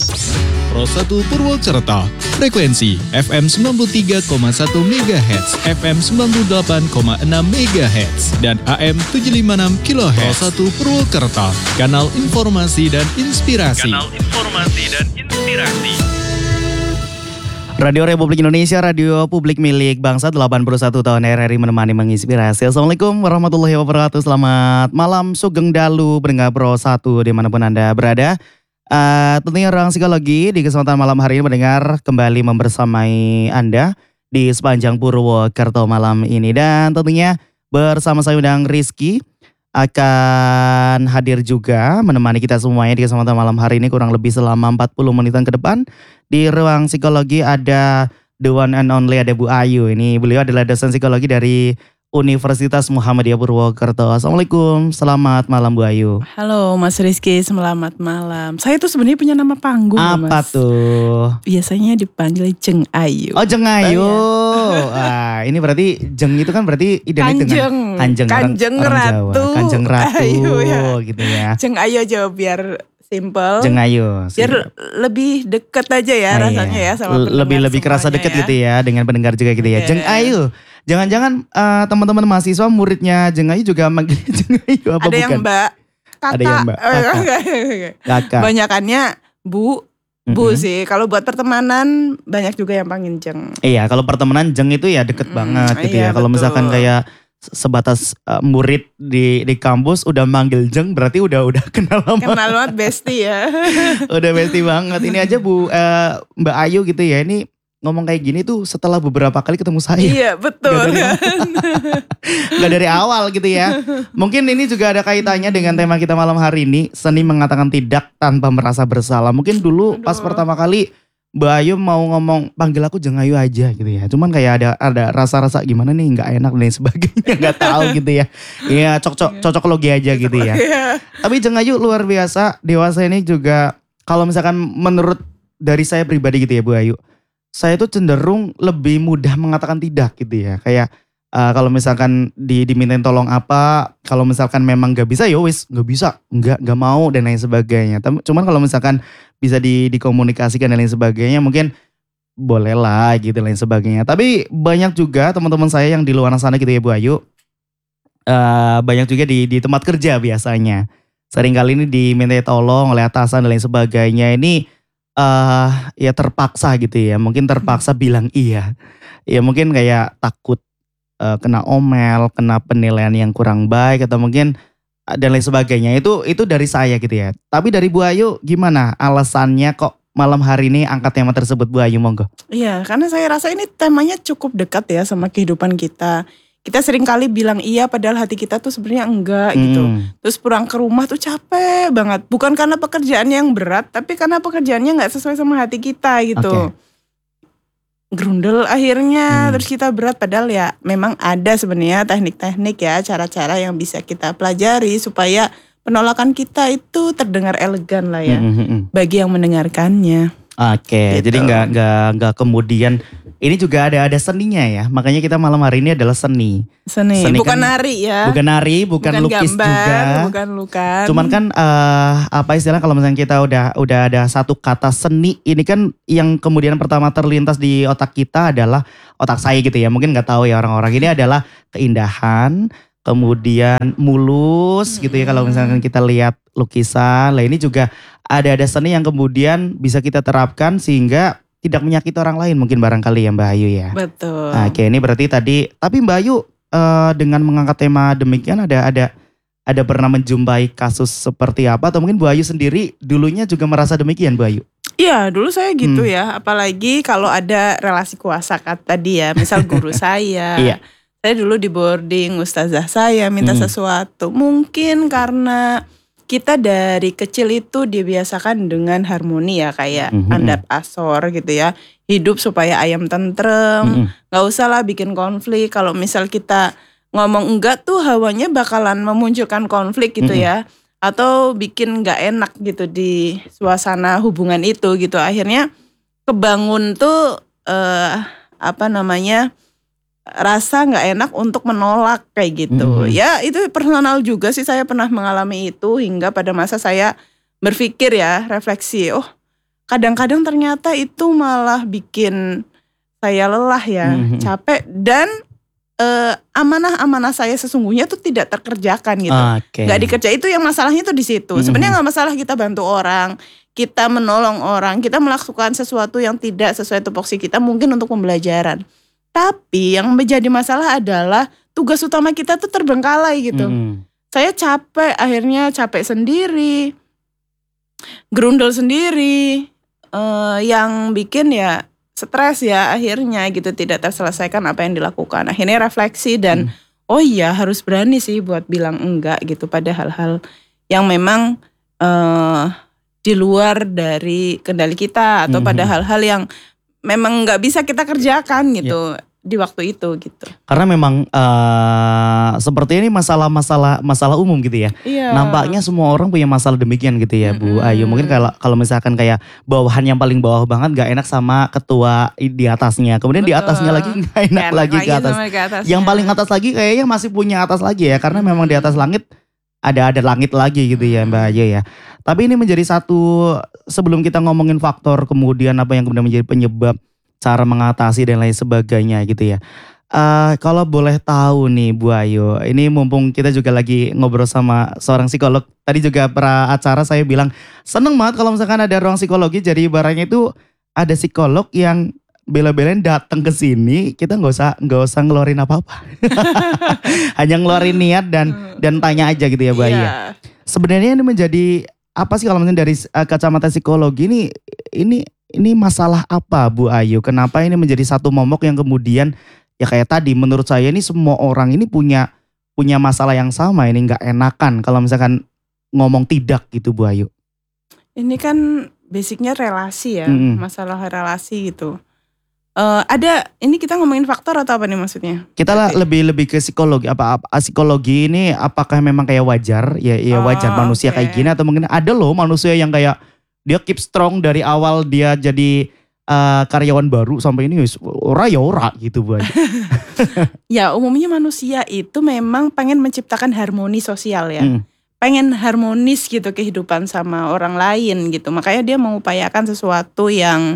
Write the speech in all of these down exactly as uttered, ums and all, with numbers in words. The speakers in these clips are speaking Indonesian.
Pro satu Purwokerto, frekuensi F M sembilan puluh tiga koma satu megahertz, F M sembilan puluh delapan koma enam megahertz, dan A M tujuh lima enam kilohertz. Pro satu Purwokerto, kanal informasi dan inspirasi. Kanal informasi dan inspirasi. Radio Republik Indonesia, radio publik milik bangsa, delapan puluh satu tahun R R I menemani menginspirasi. Assalamualaikum warahmatullahi wabarakatuh. Selamat malam, Sugeng Dalu, pendengar Pro satu dimanapun Anda berada. Uh, tentunya Ruang Psikologi di kesempatan malam hari ini mendengar kembali membersamai Anda di sepanjang Purwokerto malam ini. Dan tentunya bersama saya undang Rizky akan hadir juga menemani kita semuanya di kesempatan malam hari ini kurang lebih selama empat puluh menitan ke depan. Di Ruang Psikologi ada the one and only, ada Bu Ayu. Ini beliau adalah dosen psikologi dari Universitas Muhammadiyah Purwokerto. Assalamualaikum, selamat malam Bu Ayu. Halo Mas Rizky, selamat malam. Saya tuh sebenarnya punya nama panggung. Apa Mas. tuh? Biasanya dipanggil Jeng Ayu. Oh, Jeng Ayu. Ah, ini berarti Jeng itu kan berarti identik Kanjeng. dengan Kanjeng, Kanjeng orang, orang Ratu. Jawa. Kanjeng Ratu Ayu, ya. gitu ya. Jeng Ayu aja biar simple. Jeng Ayu. Biar lebih deket aja ya ah, rasanya iya. ya sama pendengar lebih lebih kerasa deket ya. gitu ya dengan pendengar juga gitu ya. Yeah. Jeng Ayu. Jangan-jangan uh, teman-teman mahasiswa muridnya Jeng Ayu juga manggil Jeng Ayu apa Ada bukan? yang Mbak, Kakak. Ada yang Mbak, Kakak. Kakak. Banyakannya Bu. Bu Mm-hmm. sih, kalau buat pertemanan banyak juga yang panggil Jeng. Iya, kalau pertemanan Jeng itu ya deket Mm, banget gitu iya, ya. Kalau betul. misalkan kayak sebatas uh, murid di di kampus udah manggil Jeng, berarti udah udah kenal lama. Kenal banget bestie ya. Udah bestie banget. Ini aja Bu uh, Mbak Ayu gitu ya. Ini ngomong kayak gini tuh setelah beberapa kali ketemu saya. Iya betul Gak dari, kan. gak dari awal gitu ya. Mungkin ini juga ada kaitannya dengan tema kita malam hari ini. Seni mengatakan tidak tanpa merasa bersalah. Mungkin dulu Aduh. pas pertama kali Mbak Ayu mau ngomong panggil aku Jeng Ayu aja gitu ya. Cuman kayak ada ada rasa-rasa gimana nih gak enak dan sebagainya. Gak tahu gitu ya. Iya cocok cocok logi aja gitu ya. Tapi Jeng Ayu luar biasa. Dewasa ini juga kalau misalkan menurut dari saya pribadi gitu ya Bu Ayu. Saya tuh cenderung lebih mudah mengatakan tidak gitu ya. Kayak uh, kalau misalkan di, dimintain tolong apa, kalau misalkan memang gak bisa ya wis gak bisa, gak, gak mau dan lain sebagainya. Cuman kalau misalkan bisa di, dikomunikasikan dan lain sebagainya mungkin boleh lah gitu lain sebagainya. Tapi banyak juga teman-teman saya yang di luar sana gitu ya Bu Ayu. Uh, banyak juga di, di tempat kerja biasanya. Seringkali ini dimintai tolong oleh atasan dan lain sebagainya. Ini Uh, ya terpaksa gitu ya, mungkin terpaksa bilang iya. Ya mungkin kayak takut uh, kena omel, kena penilaian yang kurang baik atau mungkin uh, dan lain sebagainya. Itu itu dari saya gitu ya. Tapi dari Bu Ayu gimana alasannya kok malam hari ini angkat tema tersebut Bu Ayu, monggo. Iya, karena saya rasa ini temanya cukup dekat ya sama kehidupan kita. Kita sering kali bilang iya padahal hati kita tuh sebenarnya enggak gitu. Hmm. Terus pulang ke rumah tuh capek banget. Bukan karena pekerjaan yang berat, tapi karena pekerjaannya gak sesuai sama hati kita gitu. Okay. Grundel akhirnya, Hmm. terus kita berat. Padahal ya memang ada sebenarnya teknik-teknik ya, cara-cara yang bisa kita pelajari supaya penolakan kita itu terdengar elegan lah ya. Hmm, hmm, hmm. Bagi yang mendengarkannya. Oke, Gitu. jadi nggak nggak nggak kemudian ini juga ada ada seninya ya. Makanya kita malam hari ini adalah seni. Seni, Seni bukan kan- nari ya. Bukan nari, bukan, Bukan lukis gambar, juga. bukan lukan. Cuman kan uh, apa istilah kalau misalnya kita udah udah ada satu kata seni, ini kan yang kemudian pertama terlintas di otak kita adalah otak saya gitu ya. Mungkin nggak tahu ya orang-orang ini adalah keindahan, kemudian mulus gitu ya. Kalau misalkan kita lihat lukisan, lah ini juga ada ada seni yang kemudian bisa kita terapkan sehingga tidak menyakiti orang lain mungkin barangkali ya Mbak Ayu ya. Betul. Nah, oke, ini berarti tadi, tapi Mbak Ayu uh, dengan mengangkat tema demikian ada ada ada pernah menjumpai kasus seperti apa atau mungkin Bu Ayu sendiri dulunya juga merasa demikian Bu Ayu? Iya, dulu saya gitu Hmm. ya. Apalagi kalau ada relasi kuasa kat tadi ya, misal guru saya. Iya. Saya dulu di boarding, ustazah saya minta Hmm. sesuatu. Mungkin karena kita dari kecil itu dibiasakan dengan harmoni ya, kayak Mhm. andap asor gitu ya. Hidup supaya ayam tentrem, Mhm. gak usah lah bikin konflik. Kalau misal kita ngomong enggak tuh hawanya bakalan memunculkan konflik gitu Mhm. ya. Atau bikin gak enak gitu di suasana hubungan itu gitu. Akhirnya kebangun tuh eh, apa namanya rasa nggak enak untuk menolak kayak gitu. Mm-hmm. Ya itu personal juga sih, saya pernah mengalami itu hingga pada masa saya berpikir ya, refleksi, oh kadang-kadang ternyata itu malah bikin saya lelah ya, Mhm. capek dan eh, amanah-amanah saya sesungguhnya tuh tidak terkerjakan gitu. Oke. Nggak dikerja, itu yang masalahnya tuh di situ. Mhm. Sebenarnya nggak masalah kita bantu orang, kita menolong orang, kita melakukan sesuatu yang tidak sesuai tupoksi kita mungkin untuk pembelajaran. Tapi yang menjadi masalah adalah tugas utama kita tuh terbengkalai gitu. Mhm. Saya capek, akhirnya capek sendiri, gerundel sendiri, eh, yang bikin ya stres ya akhirnya gitu, tidak terselesaikan apa yang dilakukan. Akhirnya refleksi dan oh iya harus berani sih buat bilang enggak gitu pada hal-hal yang memang eh, di luar dari kendali kita atau pada Mhm. hal-hal yang memang nggak bisa kita kerjakan gitu di waktu itu gitu. Karena memang eh, seperti ini masalah-masalah masalah umum gitu ya. Iya. Nampaknya semua orang punya masalah demikian gitu ya Bu Mm-mm. Ayu. Mungkin kalau kalau misalkan kayak bawahan yang paling bawah banget gak enak sama ketua di atasnya. Kemudian di Betul. atasnya lagi gak enak, Enak lagi ke atas. sama ke atasnya. Yang paling atas lagi kayaknya masih punya atas lagi ya. Karena memang di atas langit ada ada langit lagi gitu ya Mbak Ayu ya. Tapi ini menjadi satu, sebelum kita ngomongin faktor kemudian apa yang kemudian menjadi penyebab, cara mengatasi dan lain sebagainya gitu ya. Eh kalau boleh tahu nih Bu Ayu, ini mumpung kita juga lagi ngobrol sama seorang psikolog. Tadi juga pra acara saya bilang seneng banget kalau misalkan ada ruang psikologi. Jadi ibaratnya itu ada psikolog yang bela-belain datang ke sini, kita nggak usah nggak usah ngeluarin apa-apa, hanya ngeluarin niat dan dan tanya aja gitu ya Bu Ayu. Iya. Sebenarnya ini menjadi apa sih kalau misalnya dari uh, kacamata psikologi ini ini ini masalah apa Bu Ayu? Kenapa ini menjadi satu momok yang kemudian ya kayak tadi menurut saya ini semua orang ini punya punya masalah yang sama, ini nggak enakan kalau misalkan ngomong tidak gitu Bu Ayu. Ini kan basicnya relasi ya, Mm-mm. masalah relasi gitu. Eh, ada, ini kita ngomongin faktor atau apa nih maksudnya? Kita lah Berarti- lebih lebih ke psikologi apa, apa psikologi ini apakah memang kayak wajar ya ya wajar Oh, manusia oke. kayak gini atau mungkin ada loh manusia yang kayak dia keep strong dari awal dia jadi uh, karyawan baru sampai ini wis ora ya ora gitu Bu Ayu. Ya umumnya manusia itu memang pengen menciptakan harmoni sosial ya. Hmm. Pengen harmonis gitu kehidupan sama orang lain gitu. Makanya dia mengupayakan sesuatu yang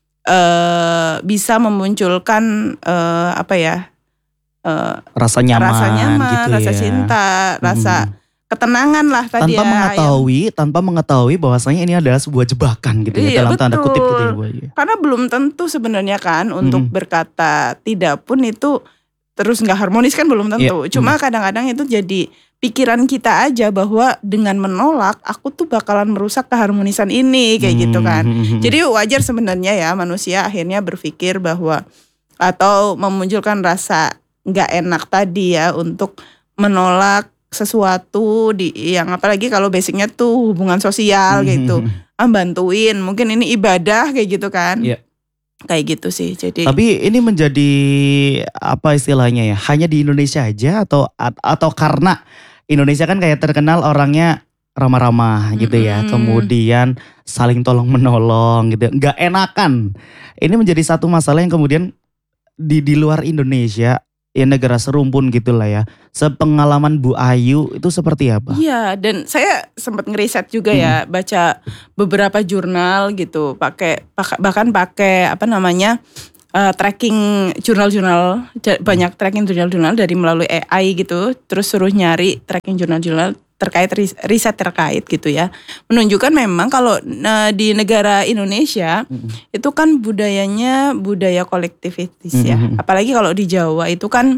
eh, bisa memunculkan eh, apa ya? eh, Rasa nyaman, rasa nyaman, gitu rasa ya. cinta, rasa Hmm. ketenangan lah tadi Tanpa ya. mengetahui, tanpa mengetahui bahwasanya ini adalah sebuah jebakan gitu ya Iya, dalam tanda kutip gitu ya betul. Bu Ayu. Karena belum tentu sebenarnya kan untuk Mm-mm. berkata tidak pun itu terus nggak harmonis kan belum tentu. Iya, Cuma kadang-kadang itu jadi pikiran kita aja bahwa dengan menolak aku tuh bakalan merusak keharmonisan ini kayak gitu kan. Hmm. Jadi wajar sebenarnya ya manusia akhirnya berpikir bahwa atau memunculkan rasa nggak enak tadi ya untuk menolak sesuatu di yang apalagi kalau basicnya tuh hubungan sosial gitu. Ah, bantuin, mungkin ini ibadah kayak gitu kan. Iya. Kayak gitu sih. Jadi Tapi ini menjadi apa istilahnya ya? Hanya di Indonesia aja atau atau karena Indonesia kan kayak terkenal orangnya ramah-ramah gitu ya. Mm-mm. Kemudian saling tolong menolong gitu. Nggak enakan. Ini menjadi satu masalah yang kemudian di di luar Indonesia ya negara serumpun gitulah ya. Sepengalaman Bu Ayu itu seperti apa? iya, dan saya sempat ngeriset juga ya, baca beberapa jurnal gitu, pakai pak- bahkan pakai apa namanya eh, tracking jurnal-jurnal, ja- banyak tracking jurnal-jurnal dari melalui A I gitu, terus suruh nyari tracking jurnal-jurnal terkait ris- riset terkait gitu ya, menunjukkan memang kalau eh, di negara Indonesia itu kan budayanya budaya kolektivitis ya, Mhm. apalagi kalau di Jawa itu kan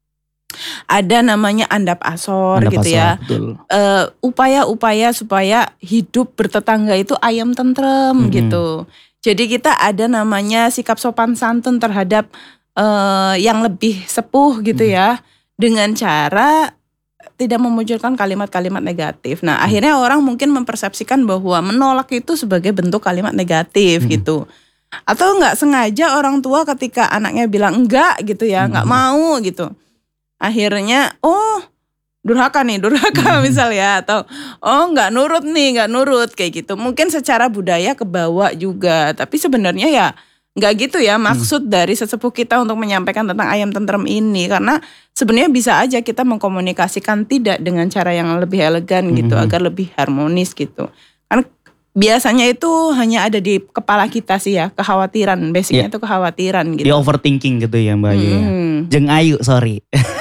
ada namanya andap asor Anda gitu pasal, ya. betul. Eh, upaya-upaya supaya hidup bertetangga itu ayam tentrem Mhm. gitu. Jadi kita ada namanya sikap sopan santun terhadap eh, yang lebih sepuh gitu Mhm. ya, dengan cara tidak memunculkan kalimat-kalimat negatif. Nah, akhirnya orang mungkin mempersepsikan bahwa menolak itu sebagai bentuk kalimat negatif Mhm. gitu. Atau nggak sengaja orang tua ketika anaknya bilang enggak gitu ya, nggak Mhm. mau gitu. Akhirnya oh durhaka nih, durhaka Mhm. misal ya, atau oh nggak nurut nih, nggak nurut kayak gitu. Mungkin secara budaya kebawa juga, tapi sebenarnya ya nggak gitu ya maksud dari sesepuh kita untuk menyampaikan tentang ayam tentrem ini, karena sebenarnya bisa aja kita mengkomunikasikan tidak dengan cara yang lebih elegan gitu, Mhm. agar lebih harmonis gitu. Kan biasanya itu hanya ada di kepala kita sih ya, kekhawatiran. Basicnya Iya. itu kekhawatiran gitu. Di overthinking gitu ya Mbak Ayu ya. Hmm. Jeng Ayu, sorry.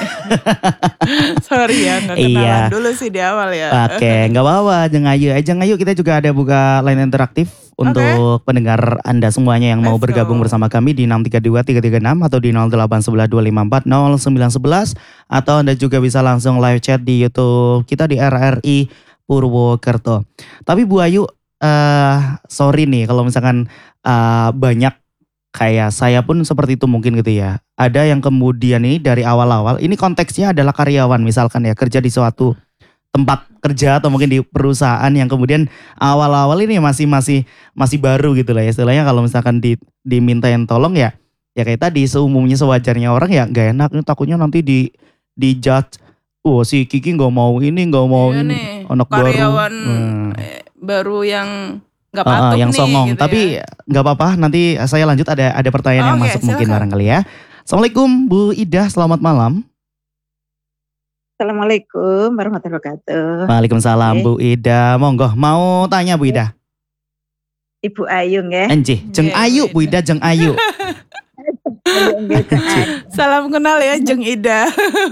Sorry ya, nggak kenalan Iya. dulu sih di awal ya. Oke, nggak apa-apa Jeng Ayu. Eh, Jeng Ayu, kita juga ada buka line interaktif untuk pendengar Anda semuanya yang mau Let's bergabung go. bersama kami di enam tiga dua tiga tiga enam atau di nol delapan satu satu dua lima empat nol sembilan satu satu, atau Anda juga bisa langsung live chat di YouTube kita di R R I Purwokerto. Tapi Bu Ayu, eh sorry nih kalau misalkan eh, banyak kayak saya pun seperti itu mungkin gitu ya. Ada yang kemudian ini dari awal-awal, ini konteksnya adalah karyawan misalkan ya, kerja di suatu tempat kerja atau mungkin di perusahaan yang kemudian awal-awal ini masih masih masih baru gitu lah ya. Istilahnya kalau misalkan di, dimintain tolong ya, ya kayak tadi seumumnya sewajarnya orang ya nggak enak, ini takutnya nanti di di judge. Oh si Kiki nggak mau ini, nggak mau Iya ini, nih, anak karyawan baru. Hmm. eh, baru yang nggak Ah, ah, patuh yang nih, songong, gitu tapi ya. nggak apa-apa. Nanti saya lanjut, ada ada pertanyaan yang Oke, masuk mungkin silakan. barangkali ya. Assalamualaikum Bu Ida, selamat malam. Assalamualaikum warahmatullahi wabarakatuh. Waalaikumsalam Oke. Bu Ida, monggo mau tanya Bu Ida. Ibu Ayu nggih. Enjih, Jeng Iya, Ayu Bu Bu Ida, Jeng Ayu. Ayu nggih, Ceng Ayu. Salam kenal ya Jeng Ida.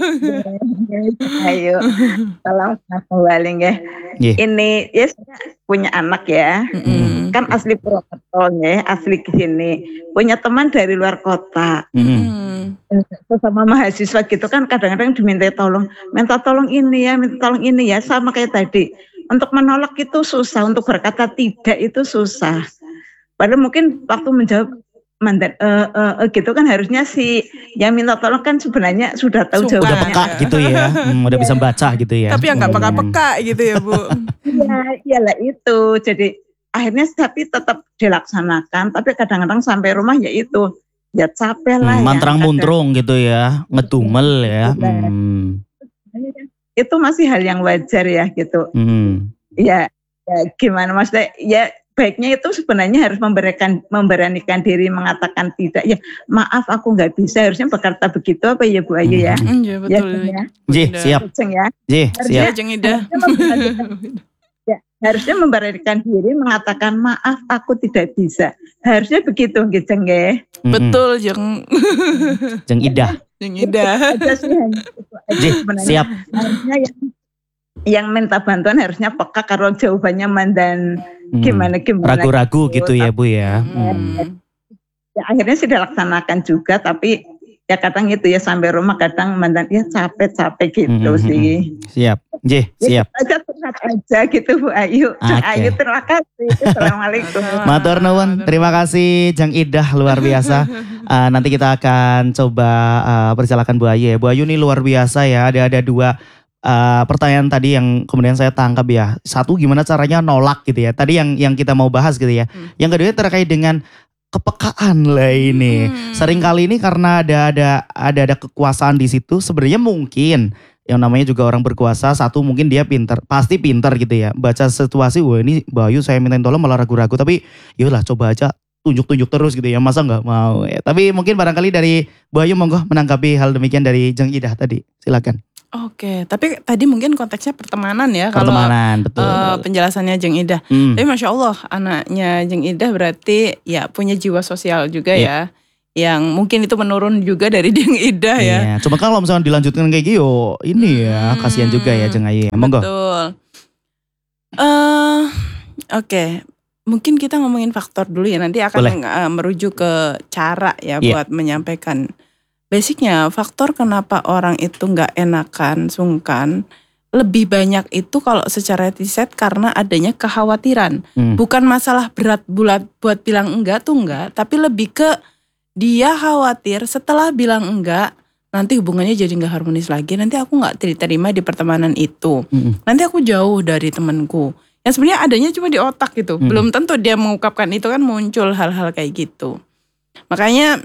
Ayu. Salam kembali nggih. Nggih. Ini ya saya punya anak ya. Mm-mm. Kan asli Purwokerto nggih, asli ke sini. Punya teman dari luar kota. Mm-mm. Mm. Sesama mahasiswa gitu kan kadang-kadang diminta tolong, minta tolong ini ya, minta tolong ini ya, sama kayak tadi. Untuk menolak itu susah, untuk berkata tidak itu susah. Padahal mungkin waktu menjawab mandat eh, eh, eh, gitu kan harusnya si yang minta tolong kan sebenarnya sudah tahu Suka. Udah jawabannya. peka gitu ya, hmm, udah bisa baca gitu ya. Tapi yang nggak Hmm. peka-peka gitu ya Bu. Iya, iyalah itu. Jadi akhirnya tapi tetap dilaksanakan, tapi kadang-kadang sampai rumah ya itu ya capek lah Hmm, ya. mantrang Kadang- muntrung gitu ya, ngedumel ya. Iya. Hmm. Itu masih hal yang wajar ya gitu. Hmm. Ya, ya gimana maksudnya? Ya baiknya itu sebenarnya harus memberikan memberanikan diri mengatakan tidak. Ya maaf aku nggak bisa. Harusnya berkata begitu apa ya Bu Ayu ya? Hmm. Iya Ya, betul. Ceng ya. Bu Jih, Ida. siap. Ceng ya. Jih, Harusnya- siap. Iya Jeng Ida. Harusnya memberanikan, ya, harusnya memberanikan diri mengatakan maaf aku tidak bisa. Harusnya begitu gitu Ceng ya. Mm-mm. Betul Jeng Jeng Ida. Jeng Ida. Aja sih, hanya itu aja Jih, sebenarnya. siap. Harusnya yang yang minta bantuan harusnya peka kalau jawabannya mandan Hmm. gimana gimana. Ragu-ragu gitu ya Bu ya. Hmm. Hmm. Ya, akhirnya sih dilaksanakan juga, tapi ya kadang itu ya sampai rumah kadang mandan ya capek-capek gitu Hmm, hmm, sih. Siap. Jih, siap. Aja curhat aja gitu Bu Ayu. Oke. Ayu terima kasih. Assalamualaikum. Matur nuwun, terima kasih Jang Idah, luar biasa. Uh, nanti kita akan coba uh, persilakan Bu Ayu ya. Bu Ayu ini luar biasa ya. Ada ada dua uh, pertanyaan tadi yang kemudian saya tangkap ya. Satu, gimana caranya nolak gitu ya. Tadi yang yang kita mau bahas gitu ya. Hmm. Yang kedua terkait dengan kepekaan lah ini. Hmm. Sering kali ini karena ada ada ada ada kekuasaan di situ. Sebenarnya mungkin yang namanya juga orang berkuasa, satu mungkin dia pinter, pasti pinter gitu ya. Baca situasi, wah ini Bayu saya mintain tolong malah ragu-ragu. Tapi yaudah coba aja tunjuk-tunjuk terus gitu ya. Masa nggak mau ya. Tapi mungkin barangkali dari Bayu monggo menanggapi hal demikian dari Jeng Idah tadi. Silakan. Oke, tapi tadi mungkin konteksnya pertemanan ya kalau Pertemanan, betul. eh, penjelasannya Jeng Ida. Hmm. Tapi Masya Allah anaknya Jeng Ida berarti ya punya jiwa sosial juga Iya. ya. Yang mungkin itu menurun juga dari Jeng Ida ya. Iya. Cuma kalau misalnya dilanjutkan kayak gitu, yo, ini ya Hmm. kasihan juga ya Jeng Ayu. Monggo. Betul. Eh, Oke, mungkin kita ngomongin faktor dulu ya. Nanti akan Boleh. eh, merujuk ke cara ya Iya. buat menyampaikan. Basicnya faktor kenapa orang itu nggak enakan, sungkan, lebih banyak itu kalau secara riset karena adanya kekhawatiran. Hmm. Bukan masalah berat bulat buat bilang enggak tuh enggak, tapi lebih ke dia khawatir setelah bilang enggak nanti hubungannya jadi nggak harmonis lagi. Nanti aku nggak diterima di pertemanan itu. Mm-mm. Nanti aku jauh dari temanku. Yang sebenarnya adanya cuma di otak gitu. Hmm. Belum tentu dia mengungkapkan itu kan muncul hal-hal kayak gitu. Makanya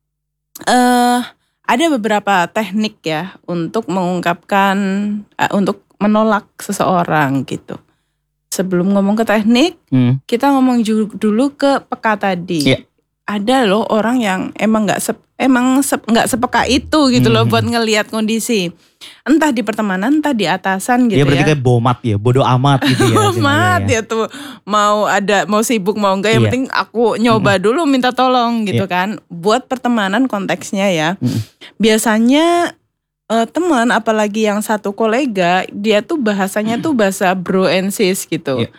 eh ada beberapa teknik ya untuk mengungkapkan, eh, untuk menolak seseorang gitu. Sebelum ngomong ke teknik, Hmm. kita ngomong ju- dulu ke peka tadi. Iya. ada loh orang yang emang nggak sep, emang nggak sep, sepeka itu gitu loh Hmm. buat ngelihat kondisi. Entah di pertemanan, entah di atasan gitu Dia berarti ya. kayak bomat ya, bodoh amat gitu ya. Amat ya tuh, mau ada mau sibuk mau enggak, yang Iya. penting aku nyoba dulu minta tolong gitu Iya. kan. Buat pertemanan konteksnya ya. Mm-mm. Biasanya eh, teman apalagi yang satu kolega, dia tuh bahasanya tuh bahasa bro and sis gitu. Iya.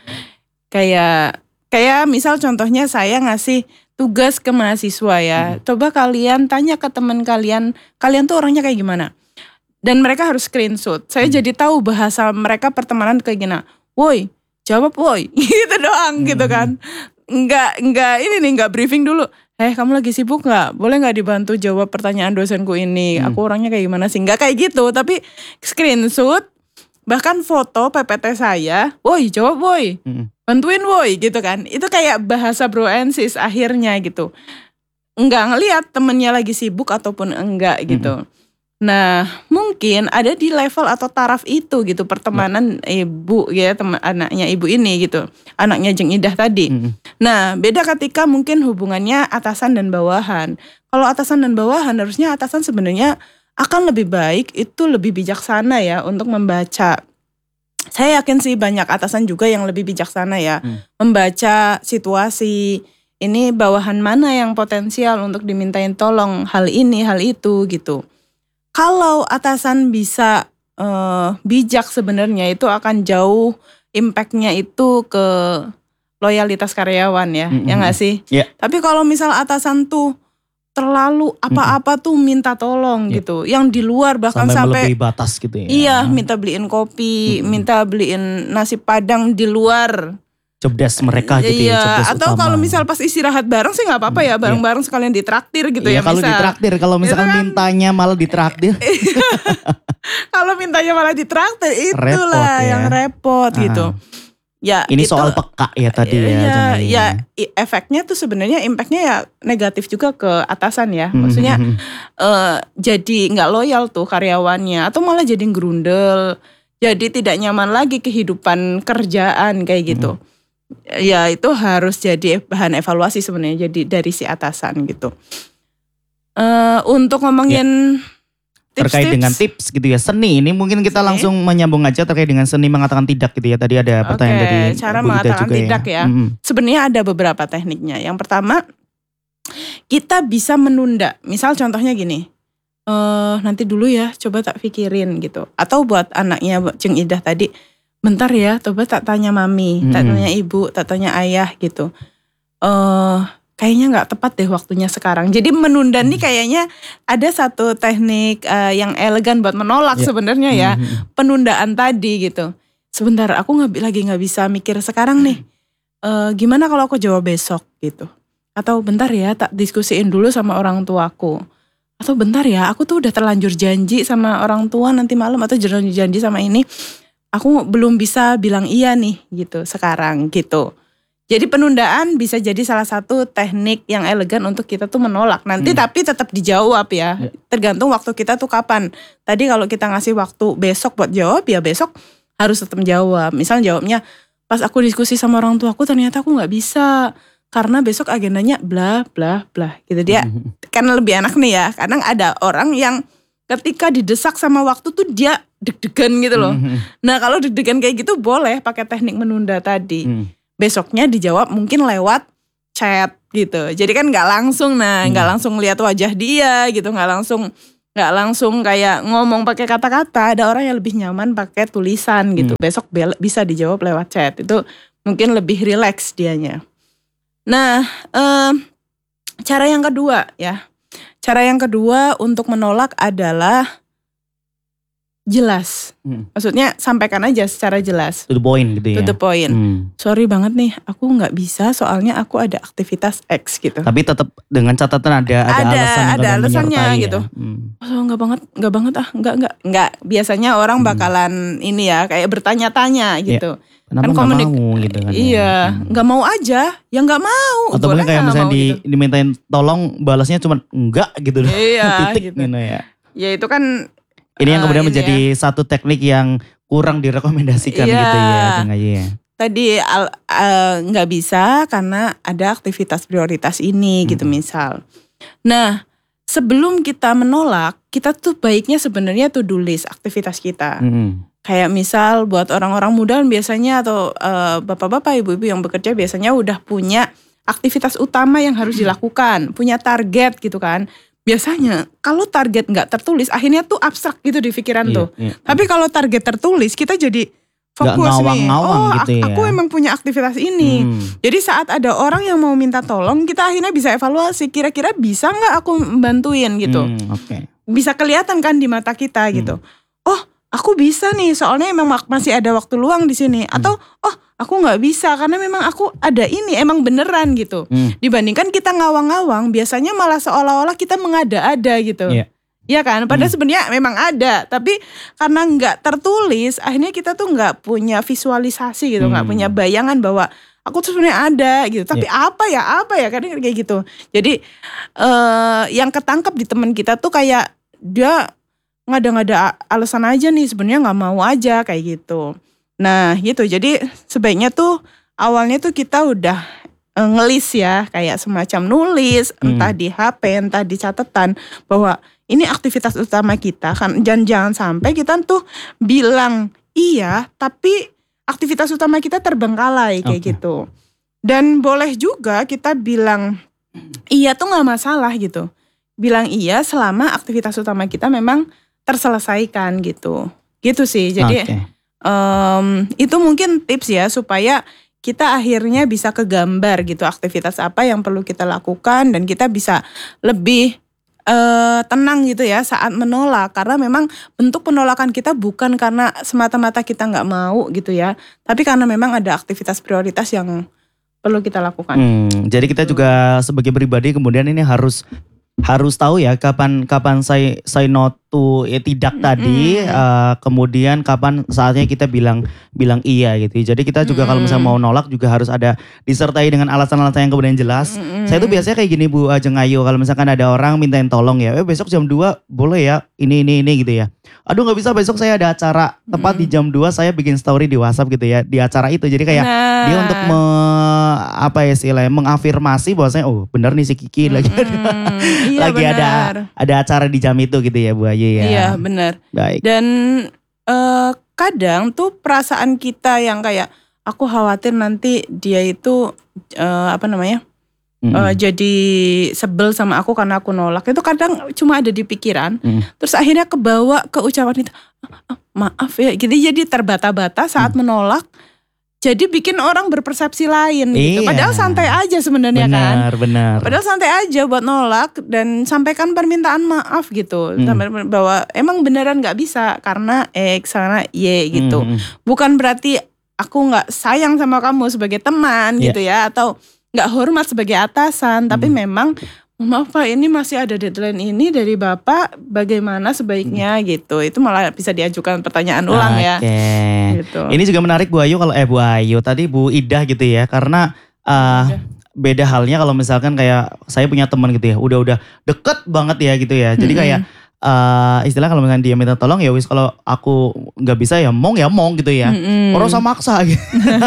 Kayak kayak misal contohnya saya ngasih tugas ke mahasiswa ya. Coba kalian tanya ke teman kalian, kalian tuh orangnya kayak gimana? Dan mereka harus screenshot. Saya jadi tahu bahasa mereka pertemanan kayak gini. Woi, jawab woi. Gitu doang gitu kan. Enggak, enggak ini nih, enggak briefing dulu. Eh, kamu lagi sibuk nggak? Boleh nggak dibantu jawab pertanyaan dosenku ini? Aku orangnya kayak gimana sih? Enggak kayak gitu, tapi screenshot, bahkan foto P P T saya. Woi, jawab woi. Mm-mm. Bantuin woi gitu kan. Itu kayak bahasa bro and sis akhirnya gitu. Enggak ngelihat temennya lagi sibuk ataupun enggak gitu. Nah, mungkin ada di level atau taraf itu gitu pertemanan ibu ya, teman anaknya ibu ini gitu. Anaknya Jeng Idah tadi. Mm-mm. Nah, beda ketika mungkin hubungannya atasan dan bawahan. Kalau atasan dan bawahan harusnya atasan sebenarnya akan lebih baik, itu lebih bijaksana ya untuk membaca. Saya yakin sih banyak atasan juga yang lebih bijaksana ya. Hmm. Membaca situasi, ini bawahan mana yang potensial untuk dimintain tolong hal ini, hal itu gitu. Kalau atasan bisa eh, bijak sebenarnya itu akan jauh impact-nya itu ke loyalitas karyawan ya, Mm-mm. ya nggak sih? Iya. Tapi kalau misal atasan tuh terlalu apa-apa tuh minta tolong Iya. gitu, yang di luar bahkan Sampai sampai, melebihi batas gitu ya. iya minta beliin kopi, Mm-mm. minta beliin nasi padang di luar. Job desk mereka gitu Iya, ya, job desk atau utama. kalau misal pas istirahat bareng sih nggak apa-apa ya, bareng-bareng sekalian ditraktir gitu Iya, ya kalau bisa. ditraktir, kalau misalkan Itu kan- mintanya malah ditraktir. Kalau mintanya malah ditraktir itulah Repot ya. yang repot Ah. gitu. Ya Ini itu, soal peka ya tadi ya. ya, Jeng, ya i- efeknya tuh sebenarnya impactnya ya negatif juga ke atasan ya. Maksudnya Hmm. eh, jadi nggak loyal tuh karyawannya, atau malah jadi gerundel, jadi tidak nyaman lagi kehidupan kerjaan kayak gitu. Ya itu harus jadi bahan evaluasi sebenarnya jadi dari si atasan gitu. Eh, untuk ngomongin terkait tips-tips, dengan tips gitu ya, seni ini mungkin kita Seni. langsung menyambung aja terkait dengan seni mengatakan tidak gitu ya. Tadi ada pertanyaan Oke, dari cara Bu Ida mengatakan juga tidak ya. Mm-mm. sebenarnya ada beberapa tekniknya. Yang pertama, kita bisa menunda. Misal contohnya gini, eh nanti dulu ya, coba tak pikirin gitu. Atau buat anaknya buat Jeng Idah tadi, bentar ya, coba tak tanya mami, tak Mm-mm. tanya ibu, tak tanya ayah gitu. Eh kayaknya nggak tepat deh waktunya sekarang. Jadi menunda nih kayaknya ada satu teknik eh, yang elegan buat menolak Ya. sebenarnya ya, Mhm. penundaan tadi gitu. Sebentar, aku nggak lagi nggak bisa mikir sekarang nih. Eh, gimana kalau aku jawab besok gitu? Atau bentar ya, tak diskusiin dulu sama orang tuaku. Atau bentar ya, aku tuh udah terlanjur janji sama orang tua nanti malam, atau terlanjur janji sama ini. Aku belum bisa bilang iya nih gitu sekarang gitu. Jadi penundaan bisa jadi salah satu teknik yang elegan untuk kita tuh menolak. Nanti Hmm. tapi tetap dijawab ya. Ya. Tergantung waktu kita tuh kapan. Tadi kalau kita ngasih waktu besok buat jawab, ya besok harus tetap jawab. Misal jawabnya pas aku diskusi sama orang tuaku ternyata aku nggak bisa karena besok agendanya bla bla bla gitu. Dia Mhm. kan lebih enak nih ya. Kadang ada orang yang ketika didesak sama waktu tuh dia deg-degan gitu loh. Mhm. Nah kalau deg-degan kayak gitu boleh pakai teknik menunda tadi. Mhm. Besoknya dijawab mungkin lewat chat gitu. Jadi kan nggak langsung, nah nggak Hmm. langsung lihat wajah dia gitu, nggak langsung nggak langsung kayak ngomong pakai kata-kata. Ada orang yang lebih nyaman pakai tulisan gitu. Besok bel- bisa dijawab lewat chat. Itu mungkin lebih rileks dianya. Nah, em, cara yang kedua ya. Cara yang kedua untuk menolak adalah jelas. Hmm. Maksudnya sampaikan aja secara jelas. To the point gitu ya. To the point. Hmm. Sorry banget nih, aku nggak bisa soalnya aku ada aktivitas X gitu. Tapi tetap dengan catatan ada ada, Ada- alasan yang ada kalian alasannya menyertai gitu. Ya. Hmm. Oh nggak banget, nggak banget ah, nggak nggak nggak. Biasanya orang Hmm. bakalan ini ya kayak bertanya-tanya gitu. Kenapa Kan nggak komunik- mau gitu kan? ya? Iya, Hmm. nggak mau aja, ya nggak mau. Atau Boleh mungkin kayak nggak misalnya mau di, gitu. dimintain tolong balasnya cuma enggak gitu loh. Iya, Titik gitu. gitu ya. Ya itu kan Ini yang eh, kemudian ini menjadi satu teknik yang kurang direkomendasikan Iya. gitu ya Kang Ayi ya. tadi al- eh, nggak bisa karena ada aktivitas prioritas ini gitu misal. Nah, sebelum kita menolak, kita tuh baiknya sebenarnya to do list aktivitas kita. Mm-mm. Kayak misal buat orang-orang muda biasanya atau eh, bapak-bapak, ibu-ibu yang bekerja biasanya udah punya aktivitas utama yang harus dilakukan, punya target gitu kan. Biasanya kalau target nggak tertulis, akhirnya tuh abstrak gitu di pikiran Iya, tuh. iya. Tapi kalau target tertulis, kita jadi fokus nih. ngawang-ngawang Oh, gitu ak- ya. aku emang punya aktivitas ini. Hmm. Jadi saat ada orang yang mau minta tolong, kita akhirnya bisa evaluasi. Kira-kira bisa nggak aku bantuin gitu. Hmm, Oke. Bisa kelihatan kan di mata kita gitu. Oh, aku bisa nih, soalnya emang mak- masih ada waktu luang di sini. Atau oh, aku nggak bisa karena memang aku ada ini, emang beneran gitu. Hmm. Dibandingkan kita ngawang-ngawang, biasanya malah seolah-olah kita mengada-ada gitu. Iya. Iya kan, padahal sebenarnya memang ada, tapi karena nggak tertulis, akhirnya kita tuh nggak punya visualisasi gitu, nggak Hmm. punya bayangan bahwa aku tuh sebenarnya ada gitu. Tapi apa ya, apa ya, kadang kayak gitu. Jadi eh, yang ketangkep di teman kita tuh kayak dia ngada-ngada alasan aja nih, sebenarnya nggak mau aja kayak gitu. Nah gitu, jadi sebaiknya tuh awalnya tuh kita udah eh, ngelis ya, kayak semacam nulis, entah di H P, entah di catatan bahwa ini aktivitas utama kita kan, dan jangan sampai kita tuh bilang iya tapi aktivitas utama kita terbengkalai kayak Oke. gitu. Dan boleh juga kita bilang iya tuh nggak masalah gitu. Bilang iya selama aktivitas utama kita memang terselesaikan gitu. Gitu sih. Jadi Oke. em, itu mungkin tips ya supaya kita akhirnya bisa kegambar gitu aktivitas apa yang perlu kita lakukan dan kita bisa lebih eh, tenang gitu ya saat menolak, karena memang bentuk penolakan kita bukan karena semata-mata kita nggak mau gitu ya, tapi karena memang ada aktivitas prioritas yang perlu kita lakukan. Hmm, jadi kita juga sebagai pribadi kemudian ini harus harus tahu ya kapan kapan say say no to eh, tidak tadi, eh, kemudian kapan saatnya kita bilang bilang iya gitu. Jadi kita juga kalau misalnya mau nolak juga harus ada disertai dengan alasan-alasan yang kemudian jelas. Saya tuh biasanya kayak gini Bu Ajeng Ayu, kalau misalkan ada orang mintain tolong ya, eh besok jam dua boleh ya ini ini ini gitu ya. Aduh nggak bisa, besok saya ada acara tepat di jam dua saya bikin story di WhatsApp gitu ya di acara itu. Jadi kayak Nah. dia untuk me, apa ya istilahnya mengafirmasi bahwasanya oh bener nih si Kiki lagi ada Hmm, iya, lagi ada benar. ada acara di jam itu gitu ya Bu Ayu ya. Iya benar. Baik. Dan eh, kadang tuh perasaan kita yang kayak aku khawatir nanti dia itu eh, apa namanya Mm-mm. eh, jadi sebel sama aku karena aku nolak, itu kadang cuma ada di pikiran. Mm. Terus akhirnya kebawa ke ucapan itu, "Ah, ah, maaf ya, gitu. Jadi terbata-bata saat Mm. menolak. Jadi bikin orang berpersepsi lain gitu. Iya. Padahal santai aja sebenarnya kan. Benar benar. Padahal santai aja buat nolak dan sampaikan permintaan maaf gitu. Hmm. Sampai bahwa emang beneran gak bisa karena X, karena Y gitu. Mm-mm. Bukan berarti aku gak sayang sama kamu sebagai teman Iya. gitu ya. Atau gak hormat sebagai atasan. Tapi Hmm. memang maaf Pak, ini masih ada deadline ini dari Bapak, bagaimana sebaiknya gitu. Itu malah bisa diajukan pertanyaan ulang ya. Oke. Gitu. Ini juga menarik Bu Ayu kalau eh Bu Ayu tadi Bu Idah gitu ya, karena uh, Idah. beda halnya kalau misalkan kayak saya punya teman gitu ya, udah-udah deket banget ya gitu ya. Jadi kayak uh, istilah kalau misalkan dia minta tolong ya wis, kalau aku nggak bisa ya mong ya mong gitu ya. Mm-mm. Orang sama maksa gitu.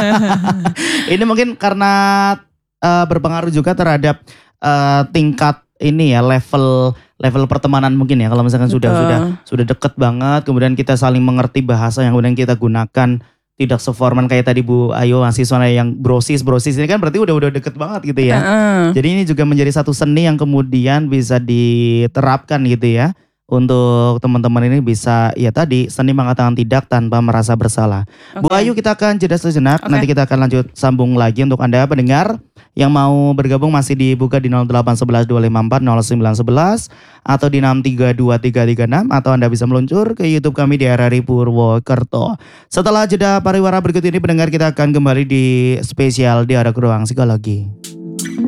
Ini mungkin karena uh, berpengaruh juga terhadap uh, tingkat ini ya level level pertemanan mungkin ya. Kalau misalkan sudah Betul. sudah sudah deket banget, kemudian kita saling mengerti bahasa yang kemudian kita gunakan tidak seforman kayak tadi Bu Ayu mahasiswa yang brosis brosis ini kan berarti udah udah deket banget gitu ya. Heeh. Jadi ini juga menjadi satu seni yang kemudian bisa diterapkan gitu ya. Untuk teman-teman ini bisa ya tadi seni mengatakan tidak tanpa merasa bersalah. Bu Oke. Ayu kita akan jeda sejenak. Oke. Nanti kita akan lanjut sambung lagi untuk Anda pendengar yang mau bergabung masih dibuka di nol delapan satu satu dua lima empat nol sembilan satu satu atau di enam tiga dua tiga tiga enam atau Anda bisa meluncur ke YouTube kami di R R I Purwokerto. Setelah jeda pariwara berikut ini pendengar kita akan kembali di spesial Dialog Ruang Psikologi.